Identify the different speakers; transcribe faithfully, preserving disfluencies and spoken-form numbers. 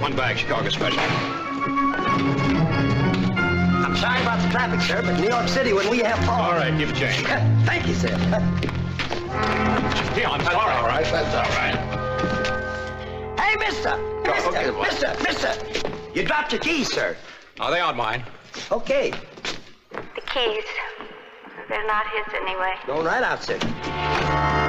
Speaker 1: one bag, Chicago special.
Speaker 2: I'm sorry about the traffic, sir, but New York City, when we have fog...
Speaker 1: All right, give a change.
Speaker 2: Thank you, sir.
Speaker 1: Gee, I'm
Speaker 3: That's
Speaker 1: sorry.
Speaker 3: all right, that's all right.
Speaker 2: Hey, mister! Mister!
Speaker 3: okay, what?
Speaker 2: Mister! Mister! You dropped your keys, sir.
Speaker 1: Oh, they aren't mine.
Speaker 2: Okay.
Speaker 4: The keys. They're not his anyway.
Speaker 2: Going right out, sir.